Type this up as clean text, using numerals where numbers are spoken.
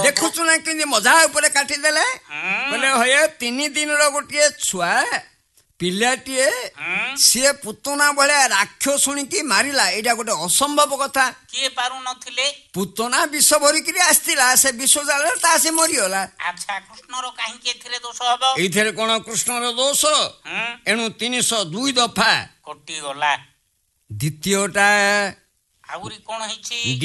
ଦେଖୁଛୁ ନା କେମିତି ମଜା ଉପରେ କାଟିଦେଲେ ବୋଲେ ହଏ 3 ଦିନର ଗୋଟିଏ ଛୁଆ ପିଲାଟିଏ ସିଏ ପୁତନା ଭଳିଆ ରାକ୍ଷ ଶୁଣିକି ମାରିଲା ଏଇଟା ଗୋଟେ ଅସମ୍ଭବ କଥା କିଏ ପାରୁ ନଥିଲେ ପୁତନା ବିଷ ଭରିକିରି ଆସିଥିଲା ସେ ବିଷ ଜାଳରେ ତା ସେ ମରିଗଲା ଆଚ୍ଛା କୃଷ୍ଣର କାହିଁକି ଏଥିରେ ଦୋଷ ହବ ଏଇଥିରେ କଣ କୃଷ୍ଣର ଦୋଷ ଏଣୁ 302 ଦଫା କଟିଗଲା ଦ୍ୱିତୀୟଟା ଆହୁରି କଣ ହେଇଛି